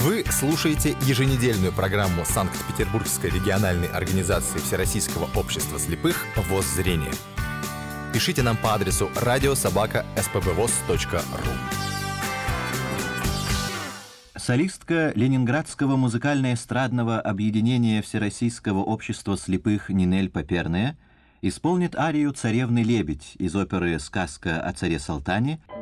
Вы слушаете еженедельную программу Санкт-Петербургской региональной организации Всероссийского общества слепых «ВОС-зрение». Пишите нам по адресу radio@spbvos.ru. Солистка Ленинградского музыкально-эстрадного объединения Всероссийского общества слепых Нинель Поперная исполнит арию «Царевны лебедь» из оперы «Сказка о царе Салтане»